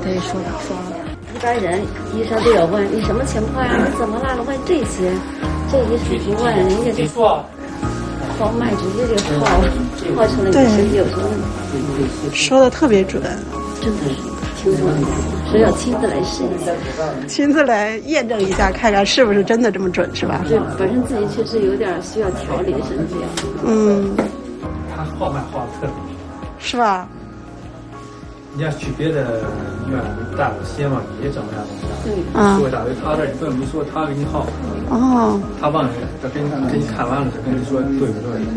对，说了。 一般人医生都有问你什么情况呀，你怎么了？问这些，这医生不问，人家就号脉直接就号出来你身体有什么问题， 说的特别准， 真的是听说的，所以要亲自来试一下， 亲自来验证一下，看看是不是真的这么准，是吧？ 对，本身自己确实有点需要调理身体。 他号脉号的特别准， 是吧？ 你要去别的医院，你大夫先往你怎么样？说大夫他这你不能说他给你号，他忘了给你看完了跟你说对不对？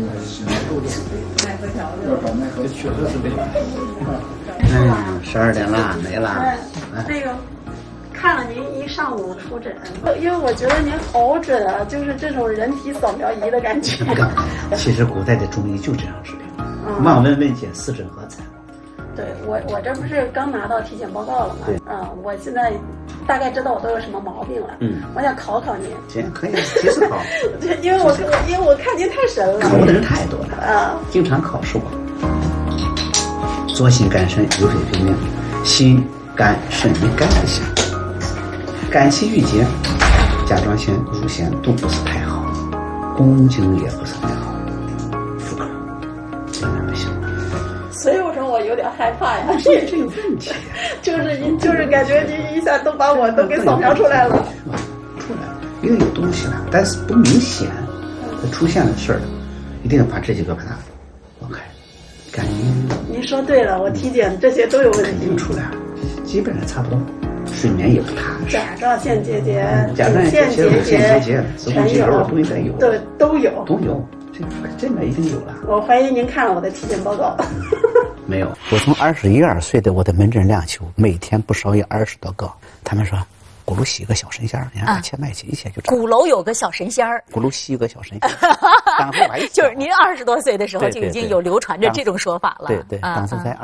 这确实是这样。 12点了，没了。 那个看了您一上午出诊，因为我觉得您好准啊，就是这种人体扫描仪的感觉。 其实古代的中医就这样治疗，望闻问切，四诊合采。 对，我这不是刚拿到体检报告了吗？我现在大概知道我都有什么毛病了。我想考考您。 行，可以，及时考。 因为我看您太神了。 考的人太多了经常考试我。左心肝肾有水平命，心肝肾与肝不行，肝气郁结，甲状腺、乳腺都不是太好，宫颈也不是太好，妇科当然不行。 所以我说我有点害怕呀， 这有问题， 就是感觉您一下都把我都给扫描出来了， 出来了，因为有东西了，但是不明显，它出现了事儿了，一定要把这几个把它放开。肝阴， 您说对了，我体检这些都有问题， 肯定出来了，基本上差不多，睡眠也不踏实， 甲状腺结节、 甲状腺结节、子宫肌瘤都应该有， 对，都有。 这个一定有了。 我怀疑您看了我的体检报告。 没有，我从21、22岁的我的门诊量球，每天不少于20多个。他们说，鼓楼西有个小神仙，你让他切脉切一切就知道。 鼓楼有个小神仙儿， 鼓楼西有个小神仙。当时就是您20多岁的时候就已经有流传着这种说法了。 对，当时才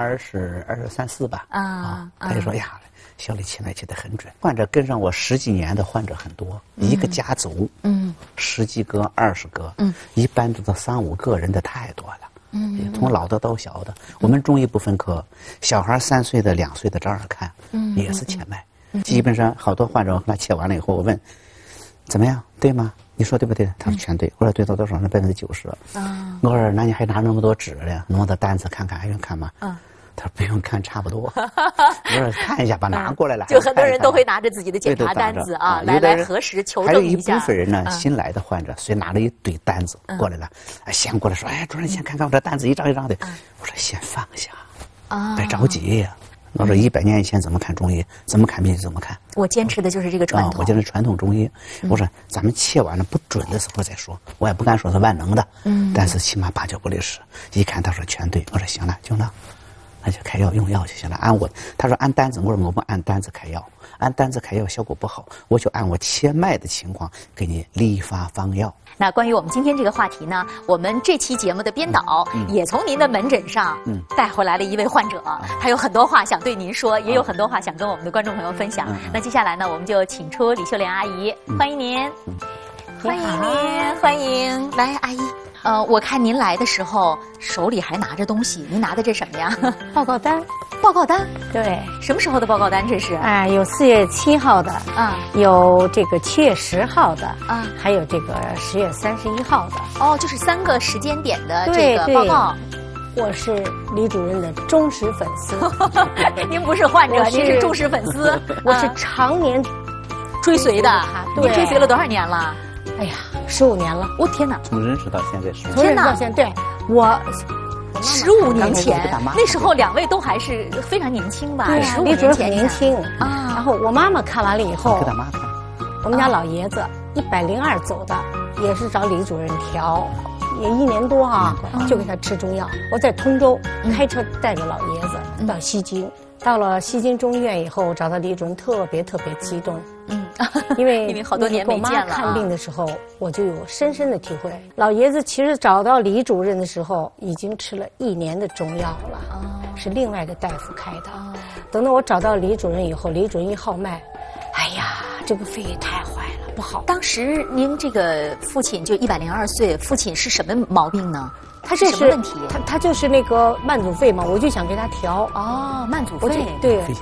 23、24吧。他就说呀，小李切脉切得很准。患者跟上我10几年的患者很多，一个家族，10几个、20个，一般都到3、5个人的太多了。从老的到小的，我们中医不分科，小孩3岁的、2岁的照样看，也是切脉。基本上好多患者他切完了以后，我问怎么样，对吗？你说对不对？他说全对。我说对到多少？那90%。我说那你还拿那么多纸呢？弄的单子看看还用看吗？他说不用看，差不多。我说看一下，把拿过来了。 就很多人都会拿着自己的检查单子啊，来核实求证一下。 还有一部分人呢，新来的患者，所以拿了一堆单子过来了，先过来说，哎，主任先看看我这单子一张一张的。我说先放下，别着急呀。我说100年以前怎么看中医，怎么看病怎么看。 我坚持的就是这个传统。 我坚持传统中医。我说咱们切完了不准的时候再说，我也不敢说是万能的，但是起码8九不离10。一看他说全对，我说行了，就那。那就开药用药就行了。他说按单子，我说我不按单子开药，按单子开药效果不好，我就按我切脉的情况给你立发方药。 那关于我们今天这个话题呢，我们这期节目的编导也从您的门诊上带回来了一位患者，他有很多话想对您说，也有很多话想跟我们的观众朋友分享。那接下来呢，我们就请出李秀莲阿姨，欢迎您，欢迎您，欢迎来阿姨。我看您来的时候手里还拿着东西，您拿的这什么呀？ 报告单。 报告单？ 对。 什么时候的报告单这是？ 有4月7号的，有这个7月10号的，还有这个10月31号的。 哦，就是3个时间点的这个报告。 我是李主任的忠实粉丝。 您不是患者，您是忠实粉丝。 我是常年追随的。您追随了多少年了？ 哎呀，15年了！ 我天哪！ 从认识到现在15年。 从认识到现在，对我 15年前，那时候2位都还是非常年轻吧？ 对 15 李主任年前很年轻啊。然后我妈妈看完了以后， 给他妈看。 我们家老爷子102走的，也是找李主任调，也1年多就给他吃中药。我在通州开车带着老爷子到西京，到了西京中医院以后，找到李主任特别激动。因为好多年没见了。 我妈看病的时候，我就有深深的体会。老爷子其实找到李主任的时候，已经吃了1年的中药了，是另外一个大夫开的。等到我找到李主任以后，李主任一号脉，哎呀，这个肺太坏了，不好。 当时您这个父亲就102岁，父亲是什么毛病呢？他是什么问题？ 他就是那个慢阻肺嘛，我就想给他调。 慢阻肺。 对，